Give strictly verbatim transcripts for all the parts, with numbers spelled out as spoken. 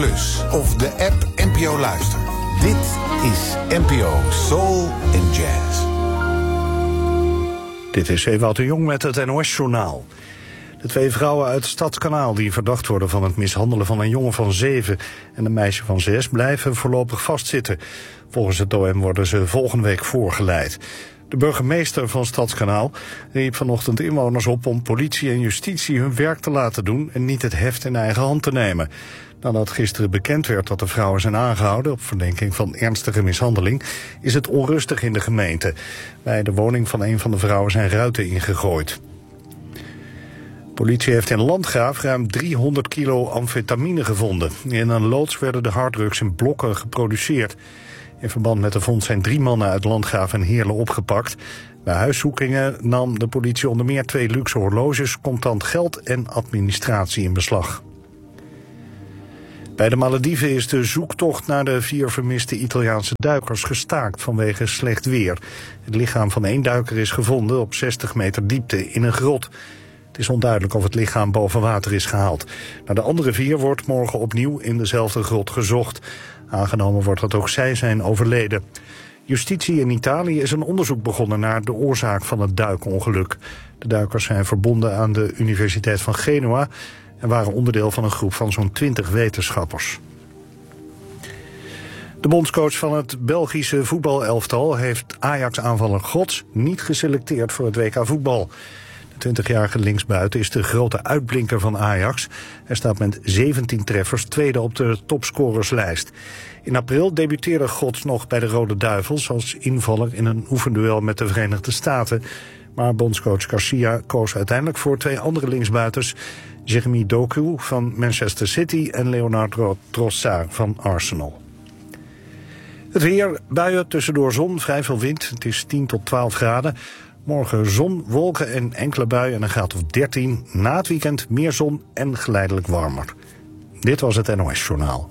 Plus of de app N P O Luister. Dit is N P O Soul and Jazz. Dit is Ewout de Jong met het N O S-journaal. De twee vrouwen uit Stadskanaal die verdacht worden van het mishandelen van een jongen van zeven en een meisje van zes blijven voorlopig vastzitten. Volgens het O M worden ze volgende week voorgeleid. De burgemeester van Stadskanaal riep vanochtend inwoners op om politie en justitie hun werk te laten doen en niet het heft in eigen hand te nemen. Nadat gisteren bekend werd dat de vrouwen zijn aangehouden op verdenking van ernstige mishandeling, is het onrustig in de gemeente. Bij de woning van een van de vrouwen zijn ruiten ingegooid. De politie heeft in Landgraaf ruim driehonderd kilo amfetamine gevonden. In een loods werden de harddrugs in blokken geproduceerd. In verband met de vondst zijn drie mannen uit Landgraaf en Heerlen opgepakt. Bij huiszoekingen nam de politie onder meer twee luxe horloges, contant geld en administratie in beslag. Bij de Malediven is de zoektocht naar de vier vermiste Italiaanse duikers gestaakt vanwege slecht weer. Het lichaam van één duiker is gevonden op zestig meter diepte in een grot. Het is onduidelijk of het lichaam boven water is gehaald. Naar de andere vier wordt morgen opnieuw in dezelfde grot gezocht. Aangenomen wordt dat ook zij zijn overleden. Justitie in Italië is een onderzoek begonnen naar de oorzaak van het duikongeluk. De duikers zijn verbonden aan de Universiteit van Genua en waren onderdeel van een groep van zo'n twintig wetenschappers. De bondscoach van het Belgische voetbalelftal heeft Ajax-aanvaller Gods niet geselecteerd voor het W K voetbal. De twintigjarige linksbuiten is de grote uitblinker van Ajax. Hij staat met zeventien treffers tweede op de topscorerslijst. In april debuteerde Gods nog bij de Rode Duivels als invaller in een oefenduel met de Verenigde Staten. Maar bondscoach Garcia koos uiteindelijk voor twee andere linksbuiters, Jeremy Doku van Manchester City en Leonardo Trossard van Arsenal. Het weer, buien, tussendoor zon, vrij veel wind. Het is tien tot twaalf graden. Morgen zon, wolken en enkele buien en een graad of dertien. Na het weekend meer zon en geleidelijk warmer. Dit was het N O S-journaal.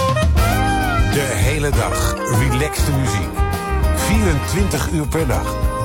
De hele dag relaxte muziek. vierentwintig uur per dag.